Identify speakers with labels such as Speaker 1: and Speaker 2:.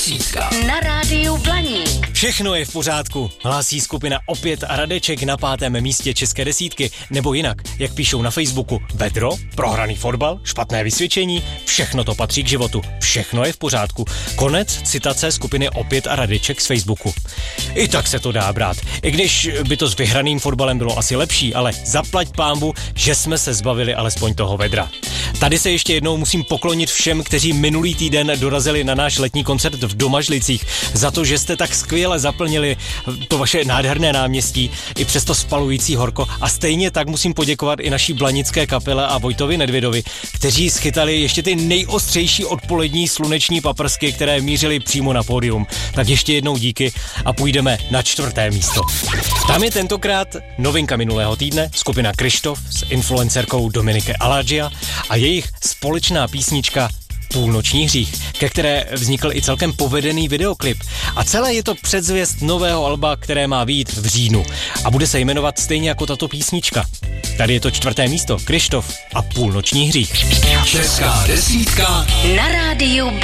Speaker 1: Na rádiu Blaník.
Speaker 2: Všechno je v pořádku, hlásí skupina Opět a Radeček na 5. místě české desítky, nebo jinak, jak píšou na Facebooku, vedro, prohraný fotbal, špatné vysvědčení, všechno to patří k životu, všechno je v pořádku. Konec citace skupiny Opět a Radeček z Facebooku. I tak se to dá brát, i když by to s vyhraným fotbalem bylo asi lepší, ale zaplať pánbu, že jsme se zbavili alespoň toho vedra. Tady se ještě jednou musím poklonit všem, kteří minulý týden dorazili na náš letní koncert v Domažlicích, za to, že jste tak skvěle zaplnili to vaše nádherné náměstí i přes to spalující horko, a stejně tak musím poděkovat i naší blanické kapele a Vojtovi Nedvědovi, kteří schytali ještě ty nejostřejší odpolední sluneční paprsky, které mířily přímo na pódium. Tak ještě jednou díky a půjdeme na 4. místo. Tam je tentokrát novinka minulého týdne, skupina Kryštof s influencerkou Dominike Aladžia a jejich společná písnička Půlnoční hřích, ke které vznikl i celkem povedený videoklip. A celé je to předzvěst nového alba, které má vyjít v říjnu. A bude se jmenovat stejně jako tato písnička. Tady je to 4. místo, Kryštof a Půlnoční hřích.
Speaker 1: Česká desítka na rádiu